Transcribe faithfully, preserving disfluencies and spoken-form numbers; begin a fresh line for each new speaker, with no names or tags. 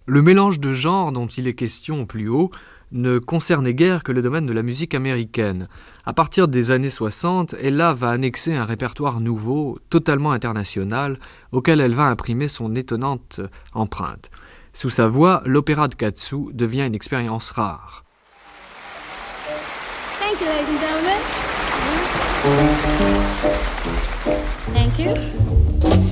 Le mélange de genres dont il est question plus haut ne concernait guère que le domaine de la musique américaine. À partir des années soixante, Ella va annexer un répertoire nouveau, totalement international, auquel elle va imprimer son étonnante empreinte. Sous sa voix, l'opéra de Katsu devient une expérience rare.
Thank you, ladies and gentlemen. Thank you.